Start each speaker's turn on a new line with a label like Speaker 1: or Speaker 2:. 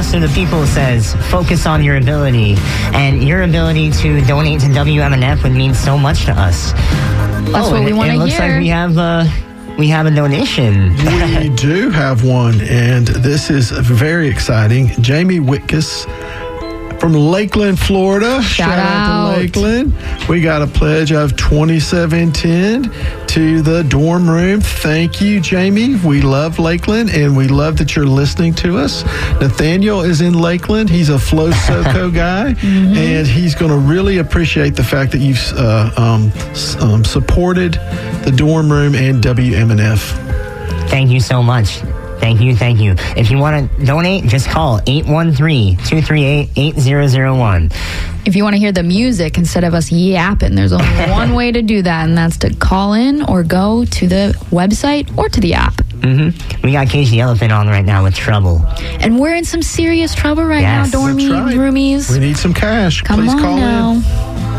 Speaker 1: foster the people says, focus on your ability. And your ability to donate to WMNF would mean so much to us.
Speaker 2: That's what we want to hear.
Speaker 1: It looks like we have a donation.
Speaker 3: We do have one, and this is very exciting. Jamie Witkus from Lakeland, Florida.
Speaker 2: Shout out
Speaker 3: to Lakeland. We got a pledge of $27.10 to the dorm room. Thank you, Jamie. We love Lakeland, and we love that you're listening to us. Nathaniel is in Lakeland. He's a Flow SoCo guy, and he's going to really appreciate the fact that you've supported the dorm room and WMNF.
Speaker 1: Thank you so much. Thank you. If you want to donate, just call 813-238-8001.
Speaker 2: If you want to hear the music instead of us yapping, there's only one way to do that, and that's to call in or go to the website or to the app.
Speaker 1: We got Cage the Elephant on right now with Trouble.
Speaker 2: And we're in some serious trouble right
Speaker 1: Yes.
Speaker 2: now, dormies,
Speaker 3: That's right.
Speaker 2: roomies.
Speaker 3: We need some cash.
Speaker 2: Come
Speaker 3: Please
Speaker 2: on
Speaker 3: call
Speaker 2: now.
Speaker 3: in.